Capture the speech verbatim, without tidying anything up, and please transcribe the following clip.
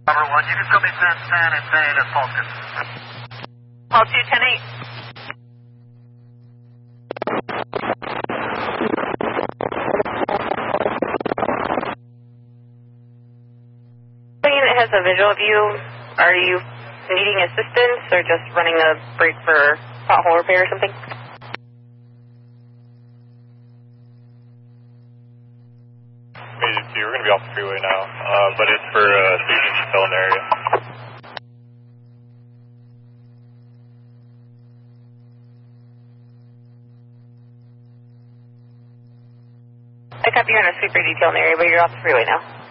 Number one, you can still be ten ten and say to Falcon. Call two ten eight. It has a visual of you. Are you needing assistance or just running a break for pothole repair or something? Major two, we're going to be off the freeway now, uh, but it's for uh, Susan Chappelle area. I copy you're in a super detail area, but you're off the freeway now.